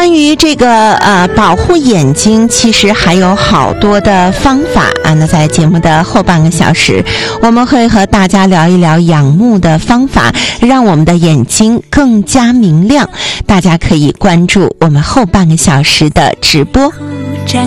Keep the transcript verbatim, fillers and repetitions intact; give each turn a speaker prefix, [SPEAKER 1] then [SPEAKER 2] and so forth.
[SPEAKER 1] 关于这个呃保护眼睛，其实还有好多的方法啊。那在节目的后半个小时，我们会和大家聊一聊养目的方法，让我们的眼睛更加明亮。大家可以关注我们后半个小时的直播。